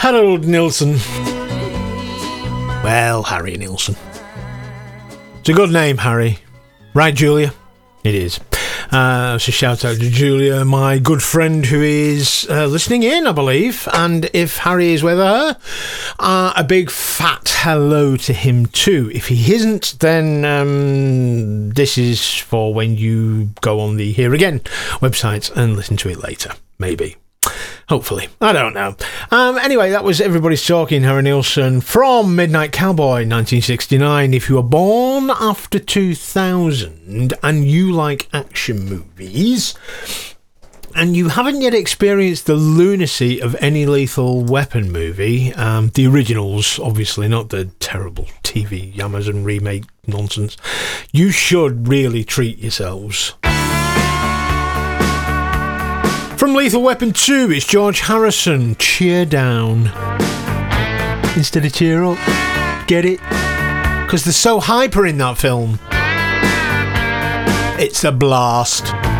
Harold Nilsson. Well, Harry Nilsson. It's a good name, Harry. Right, Julia? It is. So shout out to Julia, my good friend who is listening in, I believe. And if Harry is with her, a big fat hello to him too. If he isn't, then this is for when you go on the Here Again website and listen to it later. Maybe. Hopefully. I don't know. Anyway, that was Everybody's Talking, Harry Nilsson from Midnight Cowboy 1969. If you were born after 2000 and you like action movies and you haven't yet experienced the lunacy of any Lethal Weapon movie, the originals, obviously, not the terrible TV Amazon remake nonsense, you should really treat yourselves. From Lethal Weapon 2, it's George Harrison, Cheer Down. Instead of cheer up. Get it? Because they're so hyper in that film. It's a blast.